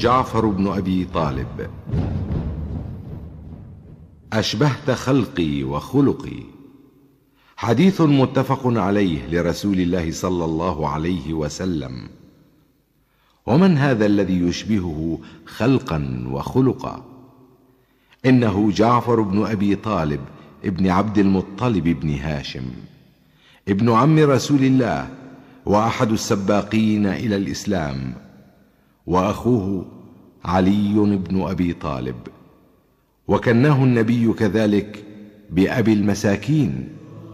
جعفر بن أبي طالب. أشبهت خلقي وخلقي، حديث متفق عليه لرسول الله صلى الله عليه وسلم. ومن هذا الذي يشبهه خلقا وخلقا؟ إنه جعفر بن أبي طالب ابن عبد المطلب بن هاشم، ابن عم رسول الله، وأحد السباقين إلى الإسلام، وأخوه علي بن أبي طالب. وكناه النبي كذلك بأبي المساكين،